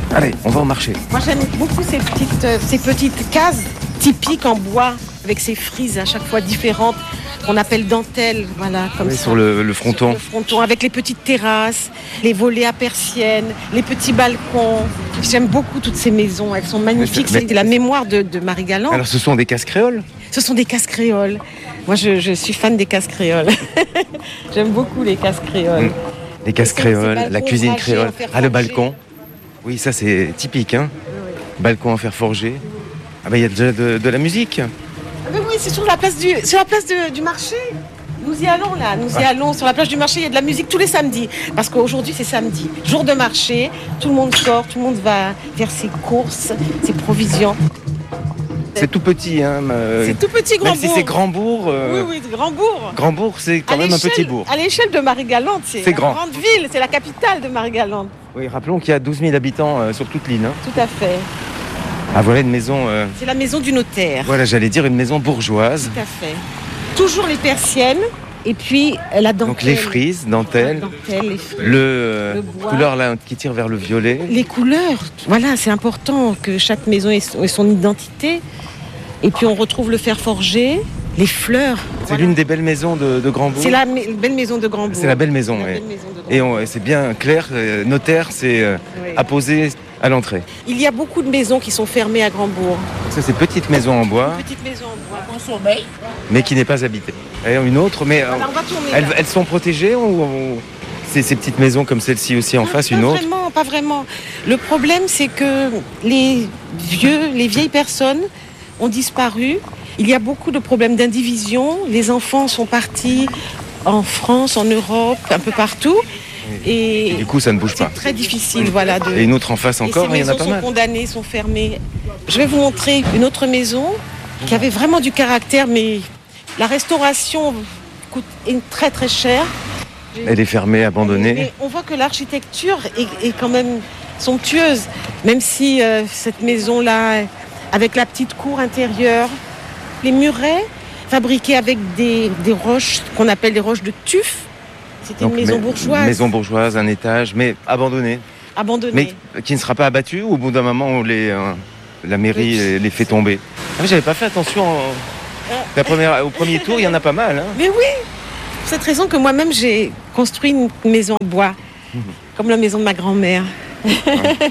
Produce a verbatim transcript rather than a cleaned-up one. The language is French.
Allez, on va au marché. Moi, j'aime beaucoup ces petites, euh, ces petites cases typiques en bois, avec ces frises à chaque fois différentes, qu'on appelle dentelles, voilà, comme Oui, ça. sur le, le fronton. Sur le fronton, avec les petites terrasses, les volets à persiennes, les petits balcons. J'aime beaucoup toutes ces maisons, elles sont magnifiques. Mais c'est- C'est la mémoire de, de Marie Galante. Alors, ce sont des cases créoles? Ce sont des cases créoles. Moi, je, je suis fan des cases créoles. J'aime beaucoup les cases créoles. Mm. Les cases Et ces- créoles, ces la balcons cuisine ouvragés créole. en fer Ah, le forgé. balcon. Oui, ça, c'est typique, hein. Balcon en fer forgé. Ah, bah, il y a déjà de, de la musique. Ah, mais oui, c'est sur la place du, sur la place de- du marché. Nous y allons là, nous y Ah. allons sur la plage du marché. Il y a de la musique tous les samedis, parce qu'aujourd'hui c'est samedi, jour de marché. Tout le monde sort, tout le monde va faire ses courses, ses provisions. C'est tout petit, hein. euh, C'est tout petit Même Grand-Bourg. si c'est Grand-Bourg. euh, Oui, oui, Grand-Bourg. Grand-Bourg, c'est quand À même un l'échelle- petit bourg. À l'échelle de Marie-Galante, c'est C'est la grand. grande ville, c'est la capitale de Marie-Galante. Oui, rappelons qu'il y a douze mille habitants euh, sur toute l'île. Hein. Tout à fait. Ah, voilà une maison. euh, C'est la maison du notaire. Voilà, j'allais dire une maison bourgeoise. Tout à fait. Toujours les persiennes et puis euh, la dentelle. Donc les frises, dentelles, La dentelle, les frises. le, euh, Le bois. couleur là qui tire vers le violet. Les couleurs, voilà, c'est important que chaque maison ait son, ait son identité. Et puis on retrouve le fer forgé, les fleurs. C'est Voilà. l'une des belles maisons de, de Grand-Bourg. C'est la me- belle maison de Grand-Bourg. C'est la belle maison, La ouais. belle maison de Et Grand-Bourg. on- c'est bien clair, euh, notaire, c'est euh, Oui. apposé à l'entrée. Il y a beaucoup de maisons qui sont fermées à Grand-Bourg. Donc ça, c'est petite maison en bois, Petite maison en bois. mais qui n'est pas habitée. Et une autre, mais euh, Voilà, on va tourner. elles, là. elles sont protégées ou, ou- c'est ces petites maisons comme celle-ci aussi en Ah, face, pas une autre? Vraiment, pas vraiment. Le problème, c'est que les vieux, les vieilles personnes ont disparu. Il y a beaucoup de problèmes d'indivision. Les enfants sont partis en France, en Europe, un peu partout. Et Du coup, ça ne bouge pas. c'est très difficile, voilà. De... Et une autre en face Et encore, ces il y en a maisons pas sont mal. condamnées, sont fermées. Je vais vous montrer une autre maison qui avait vraiment du caractère, mais la restauration coûte très très cher. Elle est fermée, abandonnée. Mais on voit que l'architecture est, est quand même somptueuse, même si euh, cette maison-là, avec la petite cour intérieure, les murets fabriqués avec des, des roches qu'on appelle des roches de tuf. C'était une Donc, maison mais- bourgeoise, Maison bourgeoise, un étage, mais abandonnée. abandonnée. Mais qui ne sera pas abattue ou au bout d'un moment, on les, euh, la mairie les, les fait tomber. Ah, mais j'avais pas fait attention. euh, la première, au premier tour, il y en a pas mal. Hein. Mais oui, pour cette raison que moi-même j'ai construit une maison en bois, comme la maison de ma grand-mère.